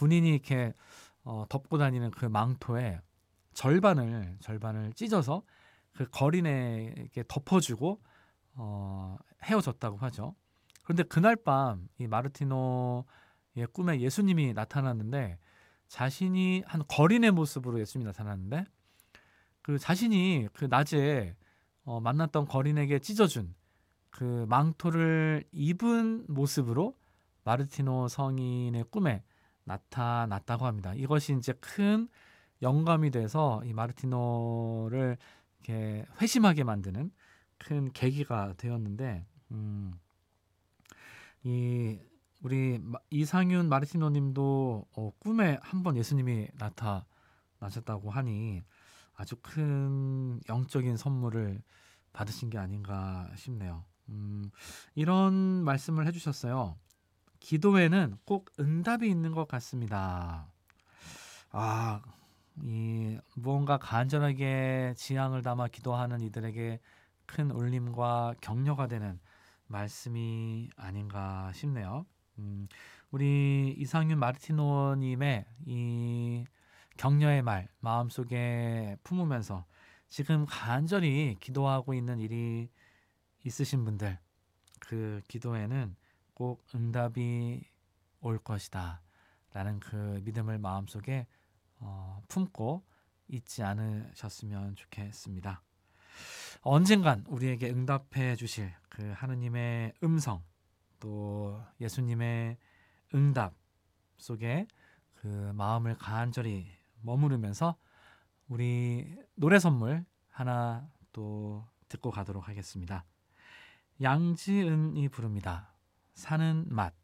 군인이 이렇게 덮고 다니는 그 망토에 절반을 찢어서 그 거린에게 덮어주고 헤어졌다고 하죠. 그런데 그날 밤 이 마르티노의 꿈에 예수님이 나타났는데 자신이 한 거린의 모습으로 예수님이 나타났는데 그 자신이 그 낮에 만났던 거린에게 찢어준 그 망토를 입은 모습으로 마르티노 성인의 꿈에 나타났다고 합니다. 이것이 이제 큰 영감이 돼서 이 마르티노를 이렇게 회심하게 만드는 큰 계기가 되었는데, 이 우리 이상윤 마르티노님도 꿈에 한번 예수님이 나타나셨다고 하니 아주 큰 영적인 선물을 받으신 게 아닌가 싶네요. 이런 말씀을 해주셨어요. 기도에는 꼭 응답이 있는 것 같습니다. 아, 이 무언가 간절하게 지향을 담아 기도하는 이들에게 큰 울림과 격려가 되는 말씀이 아닌가 싶네요. 우리 이상윤 마르티노님의 이 격려의 말 마음속에 품으면서 지금 간절히 기도하고 있는 일이 있으신 분들, 그 기도에는 꼭 응답이 올 것이다 라는 그 믿음을 마음속에 품고 있지 않으셨으면 좋겠습니다. 언젠간 우리에게 응답해 주실 그 하느님의 음성, 또 예수님의 응답 속에 그 마음을 간절히 머무르면서 우리 노래 선물 하나 또 듣고 가도록 하겠습니다. 양지은이 부릅니다. 사는 맛.